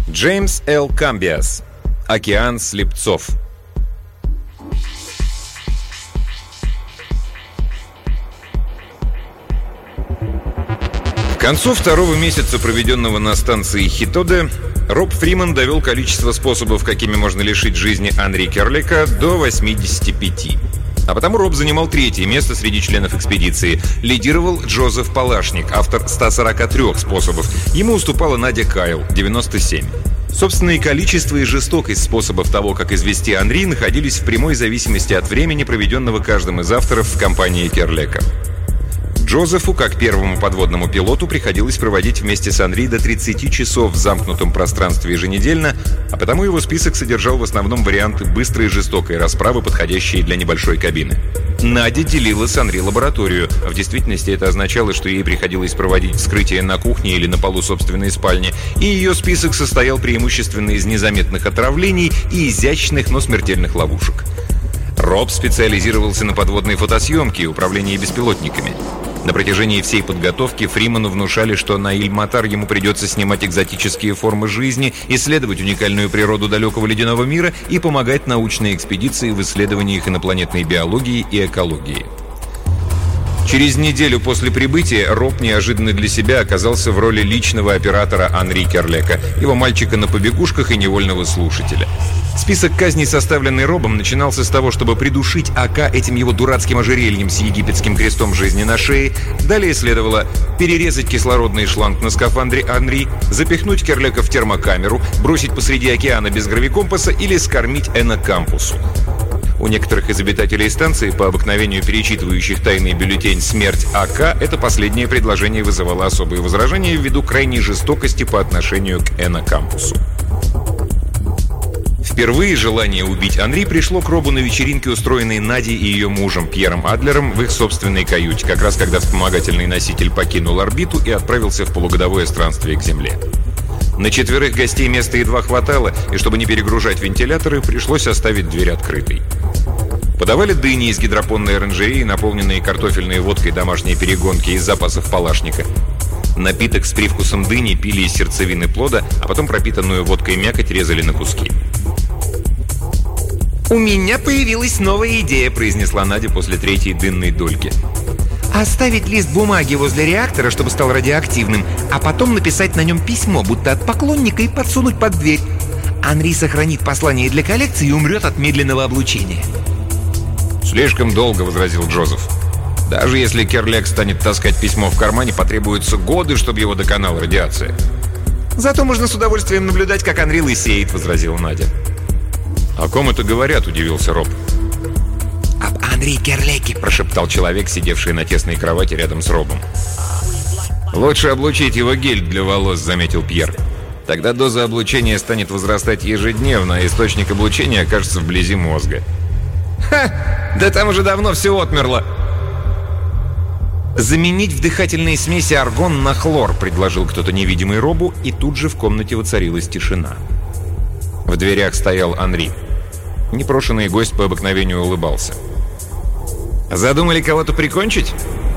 Джеймс Л. Камбиас. «Океан слепцов». К концу второго месяца, проведенного на станции Хитоде, Роб Фриман довел количество способов, какими можно лишить жизни Анри Керлека, до 85. А потому Роб занимал третье место среди членов экспедиции. Лидировал Джозеф Палашник, автор 143 способов. Ему уступала Надя Кайл, 97. Собственное количество и жестокость способов того, как извести Анри, находились в прямой зависимости от времени, проведенного каждым из авторов в компании Керлека. Джозефу, как первому подводному пилоту, приходилось проводить вместе с Анри до 30 часов в замкнутом пространстве еженедельно, а потому его список содержал в основном варианты быстрой и жестокой расправы, подходящие для небольшой кабины. Надя делила с Анри лабораторию. В действительности это означало, что ей приходилось проводить вскрытие на кухне или на полу собственной спальни, и ее список состоял преимущественно из незаметных отравлений и изящных, но смертельных ловушек. Роб специализировался на подводной фотосъемке и управлении беспилотниками. На протяжении всей подготовки Фриману внушали, что на Иль-Матар ему придется снимать экзотические формы жизни, исследовать уникальную природу далекого ледяного мира и помогать научной экспедиции в исследованиях инопланетной биологии и экологии. Через неделю после прибытия Роб неожиданно для себя оказался в роли личного оператора Анри Керлека, его мальчика на побегушках и невольного слушателя. Список казней, составленный Робом, начинался с того, чтобы придушить АК этим его дурацким ожерельем с египетским крестом жизни на шее. Далее следовало перерезать кислородный шланг на скафандре Анри, запихнуть Керлека в термокамеру, бросить посреди океана без гравикомпаса или скормить Энакампусу. У некоторых из обитателей станции, по обыкновению перечитывающих тайный бюллетень «Смерть АК», это последнее предложение вызывало особые возражения ввиду крайней жестокости по отношению к Энакампусу. Впервые желание убить Анри пришло к Робу на вечеринке, устроенной Надей и ее мужем Пьером Адлером в их собственной каюте, как раз когда вспомогательный носитель покинул орбиту и отправился в полугодовое странствие к Земле. На 4 гостей места едва хватало, и чтобы не перегружать вентиляторы, пришлось оставить дверь открытой. Подавали дыни из гидропонной оранжереи, наполненные картофельной водкой домашней перегонки из запасов Палашника. Напиток с привкусом дыни пили из сердцевины плода, а потом пропитанную водкой мякоть резали на куски. «У меня появилась новая идея», — произнесла Надя после третьей дынной дольки. «Оставить лист бумаги возле реактора, чтобы стал радиоактивным, а потом написать на нем письмо, будто от поклонника, и подсунуть под дверь. Анри сохранит послание для коллекции и умрет от медленного облучения». «Слишком долго», — возразил Джозеф. «Даже если Керлек станет таскать письмо в кармане, потребуются годы, чтобы его доконала радиация». «Зато можно с удовольствием наблюдать, как Анри лысеет», — возразила Надя. «О ком это говорят?» — удивился Роб. «Об Анри Керлеке», — прошептал человек, сидевший на тесной кровати рядом с Робом. «Лучше облучить его гель для волос», — заметил Пьер. «Тогда доза облучения станет возрастать ежедневно, а источник облучения окажется вблизи мозга». «Ха! Да там уже давно все отмерло!» «Заменить в дыхательной смеси аргон на хлор», — предложил кто-то невидимый Робу, и тут же в комнате воцарилась тишина. В дверях стоял Анри. Непрошенный гость по обыкновению улыбался. «Задумали кого-то прикончить?»